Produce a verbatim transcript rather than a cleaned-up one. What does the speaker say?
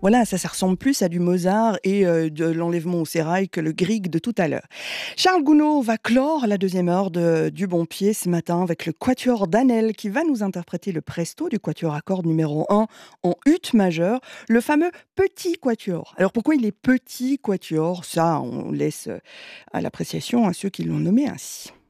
Voilà, ça, ça ressemble plus à du Mozart et heu, de l'Enlèvement au sérail que le Grieg de tout à l'heure. Charles Gounod va clore la deuxième heure de du Bon Pied ce matin avec le quatuor Danel qui va nous interpréter le presto du quatuor à cordes numéro un en ut majeur, le fameux petit quatuor. Alors pourquoi il est petit quatuor? Ça, on laisse, heu, à l'appréciation à ceux qui l'ont nommé ainsi.